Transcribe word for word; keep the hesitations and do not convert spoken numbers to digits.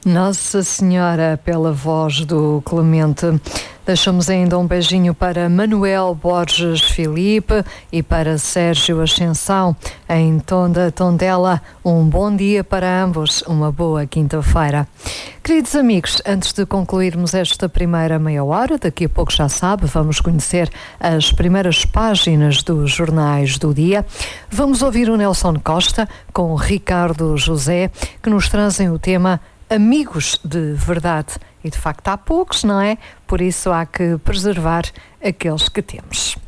Nossa Senhora, pela voz do Clemente. Deixamos ainda um beijinho para Manuel Borges Filipe e para Sérgio Ascensão, em Tonda, Tondela. Um bom dia para ambos, uma boa quinta-feira. Queridos amigos, antes de concluirmos esta primeira meia hora, daqui a pouco já sabe, vamos conhecer as primeiras páginas dos jornais do dia. Vamos ouvir o Nelson Costa com o Ricardo José, que nos trazem o tema Amigos de Verdade. E de facto há poucos, não é? Por isso há que preservar aqueles que temos.